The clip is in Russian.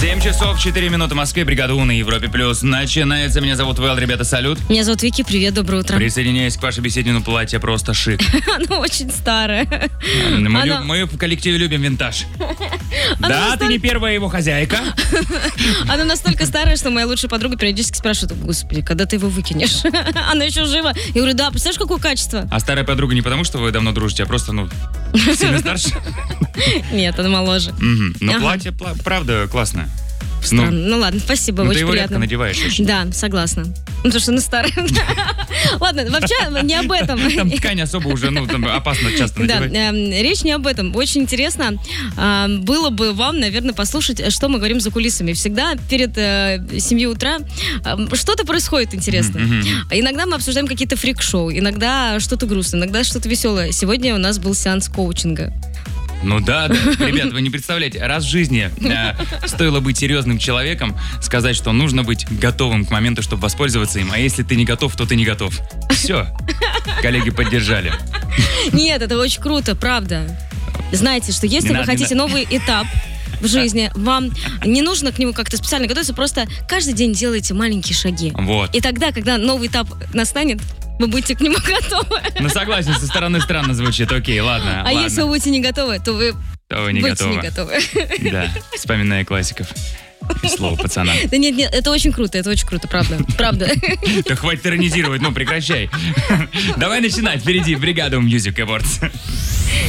7 часов 4 минуты в Москве, бригада У на Европе Плюс. Начинается. Меня зовут Вэл, ребята, салют. Меня зовут Вики, привет, доброе утро. Присоединяюсь к вашей беседе, но платье просто шик. Оно очень старое. Мы в коллективе любим винтаж. Да, ты не первая его хозяйка. Оно настолько старое, что моя лучшая подруга периодически спрашивает: господи, когда ты его выкинешь? Она еще жива. Я говорю, да, представляешь, какое качество? А старая подруга не потому, что вы давно дружите, а просто, сильно старше? Нет, она моложе. Но платье, правда, классное. Ну ладно, спасибо, очень ты его приятно. редко надеваешь очень. Да, согласна. Потому что она старая. Ладно, вообще не об этом. Там ткань особо уже, опасно часто надевать. Да, речь не об этом. Очень интересно было бы вам, наверное, послушать, что мы говорим за кулисами. Всегда перед 7 утра что-то происходит интересное. Иногда мы обсуждаем какие-то фрик-шоу, иногда что-то грустное, иногда что-то веселое. Сегодня у нас был сеанс коучинга. Да, ребят, вы не представляете, раз в жизни стоило быть серьезным человеком, сказать, что нужно быть готовым к моменту, чтобы воспользоваться им, а если ты не готов, то ты не готов. Все, коллеги поддержали. Нет, это очень круто, правда. Знаете, что если вы хотите новый этап в жизни, вам не нужно к нему как-то специально готовиться, просто каждый день делайте маленькие шаги. Вот. И тогда, когда новый этап настанет, вы будете к нему готовы. Согласен, со стороны странно звучит. Окей, ладно. Если вы будете не готовы, то вы не будете готовы. не готовы. Да, вспоминая классиков. И слово пацана. Да нет, это очень круто, правда. Правда. Да хватит иронизировать, прекращай. Давай начинать. Впереди бригада Music Awards.